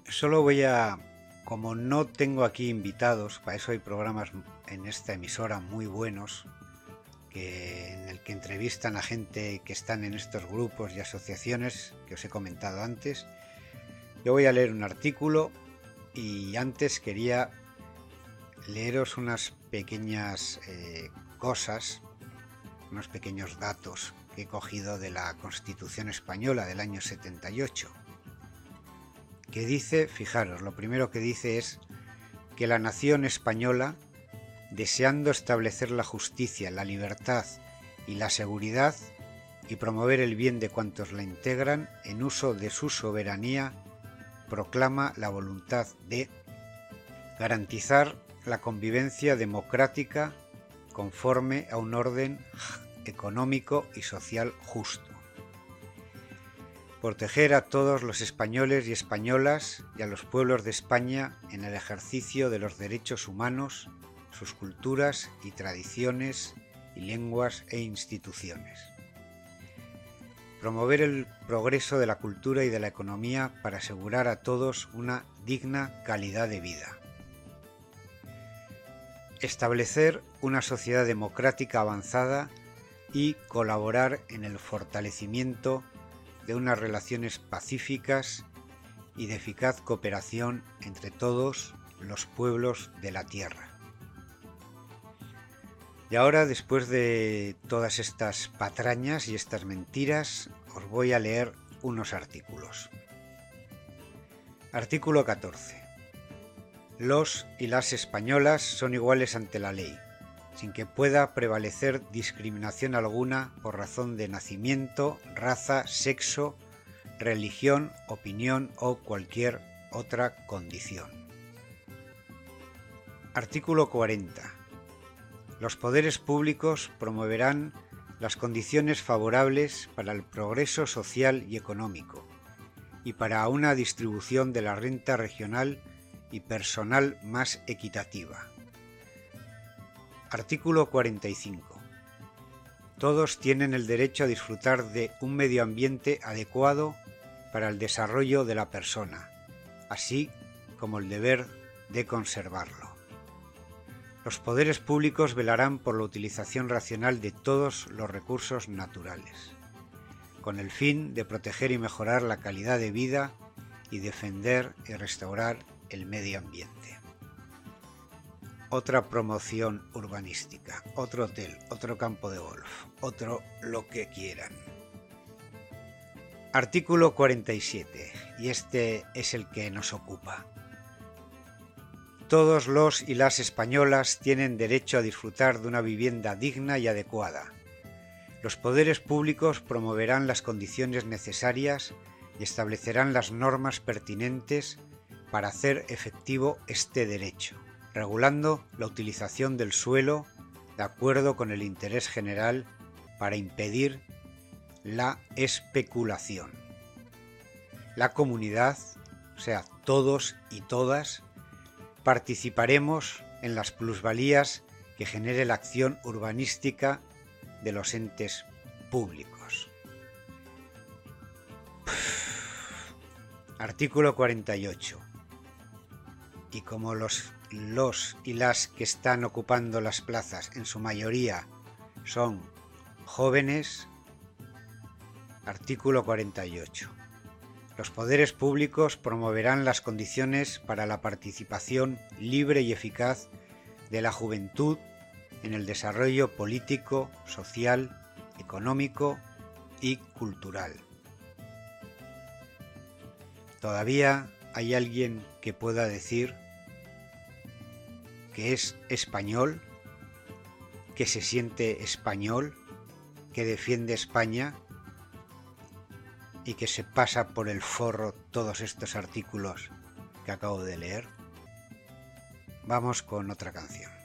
Solo voy a, como no tengo aquí invitados, para eso hay programas en esta emisora muy buenos, en el que entrevistan a gente que están en estos grupos y asociaciones que os he comentado antes. Yo voy a leer un artículo y antes quería leeros unas pequeñas cosas, unos pequeños datos que he cogido de la Constitución Española del año 78, que dice, fijaros, lo primero que dice es que la nación española, deseando establecer la justicia, la libertad y la seguridad y promover el bien de cuantos la integran, en uso de su soberanía, proclama la voluntad de garantizar la convivencia democrática conforme a un orden económico y social justo, proteger a todos los españoles y españolas y a los pueblos de España en el ejercicio de los derechos humanos, sus culturas y tradiciones y lenguas e instituciones. Promover el progreso de la cultura y de la economía para asegurar a todos una digna calidad de vida. Establecer una sociedad democrática avanzada y colaborar en el fortalecimiento de unas relaciones pacíficas y de eficaz cooperación entre todos los pueblos de la tierra. Y ahora, después de todas estas patrañas y estas mentiras, os voy a leer unos artículos. Artículo 14. Los y las españolas son iguales ante la ley, sin que pueda prevalecer discriminación alguna por razón de nacimiento, raza, sexo, religión, opinión o cualquier otra condición. Artículo 40. Los poderes públicos promoverán las condiciones favorables para el progreso social y económico y para una distribución de la renta regional y personal más equitativa. Artículo 45. Todos tienen el derecho a disfrutar de un medio ambiente adecuado para el desarrollo de la persona, así como el deber de conservarlo. Los poderes públicos velarán por la utilización racional de todos los recursos naturales, con el fin de proteger y mejorar la calidad de vida y defender y restaurar el medio ambiente. Otra promoción urbanística, otro hotel, otro campo de golf, otro lo que quieran. Artículo 47, y este es el que nos ocupa. Todos los y las españolas tienen derecho a disfrutar de una vivienda digna y adecuada. Los poderes públicos promoverán las condiciones necesarias y establecerán las normas pertinentes para hacer efectivo este derecho, regulando la utilización del suelo de acuerdo con el interés general para impedir la especulación. La comunidad, o sea, todos y todas, participaremos en las plusvalías que genere la acción urbanística de los entes públicos. Artículo 48. Y como los y las que están ocupando las plazas en su mayoría son jóvenes, artículo 48. Los poderes públicos promoverán las condiciones para la participación libre y eficaz de la juventud en el desarrollo político, social, económico y cultural. ¿Todavía hay alguien que pueda decir que es español, que se siente español, que defiende España y que se pasa por el forro todos estos artículos que acabo de leer? Vamos con otra canción.